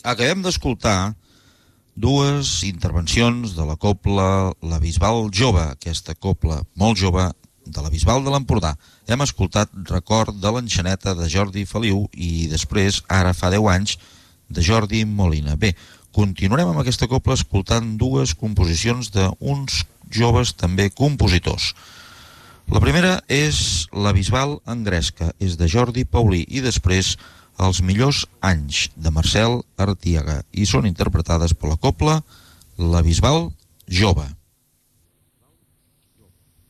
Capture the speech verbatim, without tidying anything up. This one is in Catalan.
Acabem d'escoltar dues intervencions de la cobla La Bisbal Jove, aquesta cobla molt jove de la Bisbal de l'Empordà. Hem escoltat Record de l'Enxaneta de Jordi Feliu i després, ara fa deu anys, de Jordi Molina. Bé, continuarem amb aquesta cobla escoltant dues composicions d'uns joves també compositors. La primera és La Bisbal engresca, és de Jordi Paulí, i després Els millors anys, de Marcel Artiaga, i són interpretades per la cobla La Bisbal Jove.